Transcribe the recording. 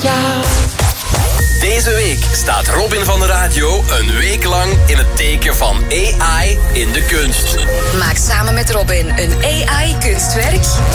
Deze week staat Robin van de Radio een week lang in het teken van AI in de kunst. Maak samen met Robin een AI-kunstwerk